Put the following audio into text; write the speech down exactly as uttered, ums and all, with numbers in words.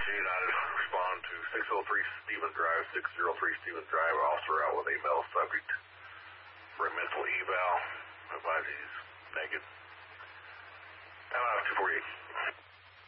Gene, I respond to six oh three Stevens Drive, six oh three Stevens Drive, officer out with a male subject for a mental eval. Advise he's negative.